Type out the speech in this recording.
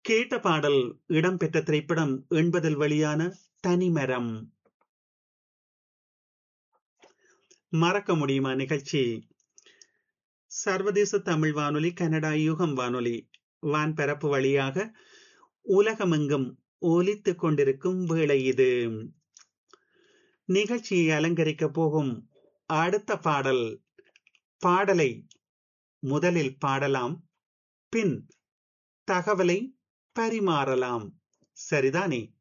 கேட்ட பாடல் இடம்பெற்ற திரைப்படம் 80 வெளியான தனிமரம். மறக்க முடியுமா நிகழ்ச்சி? சர்வதேச தமிழ் வானொலி, கனடா யுகம் வானொலி வான்பரப்பு வழியாக உலகமெங்கும் ஒலித்துக் கொண்டிருக்கும் வேளை இது. நிகழ்ச்சியை அலங்கரிக்க போகும் அடுத்த பாடல். பாடலை முதலில் பாடலாம், பின் தகவலை பரிமாறலாம். சரிதானே?